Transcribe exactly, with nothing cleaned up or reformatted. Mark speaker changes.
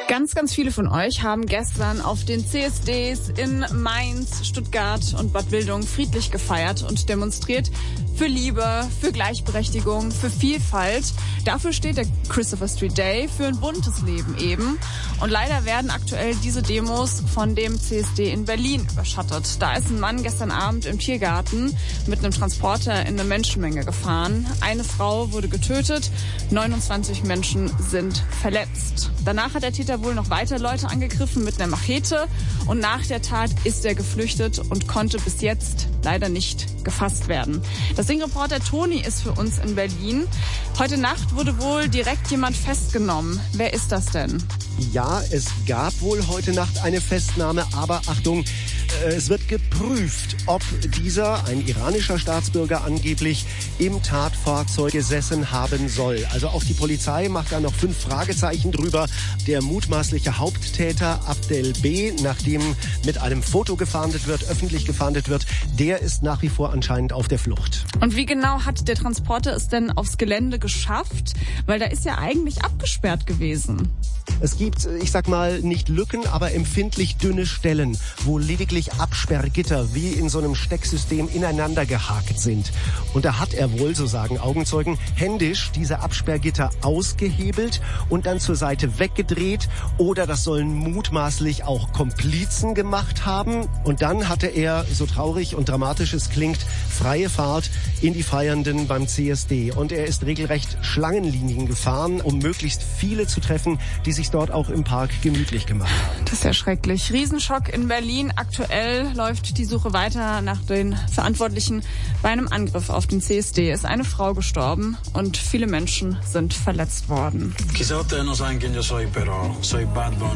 Speaker 1: Ganz, ganz viele von euch haben gestern auf den C S Ds in Mainz, Stuttgart und Bad Wildung friedlich gefeiert und demonstriert für Liebe, für Gleichberechtigung, für Vielfalt. Dafür steht der Christopher Street Day, für ein buntes Leben eben. Und leider werden aktuell diese Demos von dem C S D in Berlin überschattet. Da ist ein Mann gestern Abend im Tiergarten mit einem Transporter in eine Menschenmenge gefahren. Eine Frau wurde getötet, neunundzwanzig Menschen sind verletzt. Danach hat der Täter wohl noch weiter Leute angegriffen mit einer Machete und nach der Tat ist er geflüchtet und konnte bis jetzt leider nicht gefasst werden. Das Sing-Reporter Toni ist für uns in Berlin. Heute Nacht wurde wohl direkt jemand festgenommen. Wer ist das denn?
Speaker 2: Ja, es gab wohl heute Nacht eine Festnahme, aber Achtung, es wird geprüft, ob dieser, ein iranischer Staatsbürger angeblich, im Tatfahrzeug gesessen haben soll. Also auch die Polizei macht da noch fünf Fragezeichen drüber. Der mutmaßliche Haupttäter Abdel B., nachdem mit einem Foto gefahndet wird, öffentlich gefahndet wird, der ist nach wie vor anscheinend auf der Flucht.
Speaker 1: Und wie genau hat der Transporter es denn aufs Gelände geschafft? Weil da ist ja eigentlich abgesperrt gewesen.
Speaker 2: Es gibt, ich sag mal, nicht Lücken, aber empfindlich dünne Stellen, wo lediglich Absperrgitter wie in so einem Stecksystem ineinander gehakt sind. Und da hat er wohl, so sagen Augenzeugen, händisch diese Absperrgitter ausgehebelt und dann zur Seite weggedreht. Oder das sollen mutmaßlich auch Komplizen gemacht haben. Und dann hatte er, so traurig und dramatisch es klingt, freie Fahrt in die Feiernden beim C S D. Und er ist regelrecht Schlangenlinien gefahren, um möglichst viele zu treffen, die sich dort auch im Park gemütlich gemacht haben.
Speaker 1: Das ist ja schrecklich. Riesenschock in Berlin. Aktuell läuft die Suche weiter nach den Verantwortlichen. Bei einem Angriff auf den C S D ist eine Frau gestorben und viele Menschen sind verletzt worden.
Speaker 3: Chissà ustedes no saben quién yo soy, pero soy Bad Bunny.